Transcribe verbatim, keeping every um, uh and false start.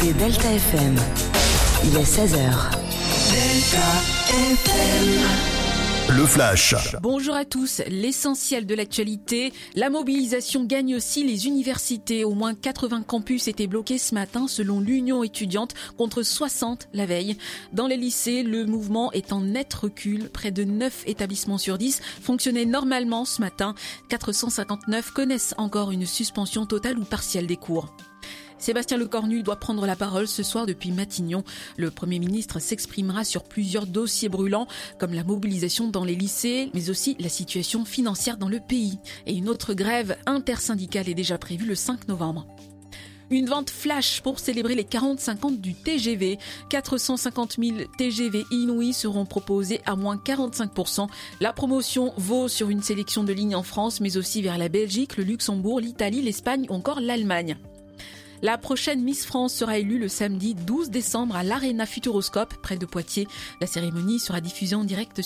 écoutez Delta F M. Il est seize heures. Delta F M. Le Flash. Bonjour à tous. L'essentiel de l'actualité. La mobilisation gagne aussi les universités. Au moins quatre-vingts campus étaient bloqués ce matin selon l'Union étudiante contre soixante la veille. Dans les lycées, le mouvement est en net recul. Près de neuf établissements sur dix fonctionnaient normalement ce matin. quatre cent cinquante-neuf connaissent encore une suspension totale ou partielle des cours. Sébastien Lecornu doit prendre la parole ce soir depuis Matignon. Le Premier ministre s'exprimera sur plusieurs dossiers brûlants, comme la mobilisation dans les lycées, mais aussi la situation financière dans le pays. Et une autre grève intersyndicale est déjà prévue le cinq novembre. Une vente flash pour célébrer les quarante-cinq ans du T G V. quatre cent cinquante mille T G V inouïs seront proposés à moins quarante-cinq pour cent. La promotion vaut sur une sélection de lignes en France, mais aussi vers la Belgique, le Luxembourg, l'Italie, l'Espagne ou encore l'Allemagne. La prochaine Miss France sera élue le samedi douze décembre à l'Arena Futuroscope, près de Poitiers. La cérémonie sera diffusée en direct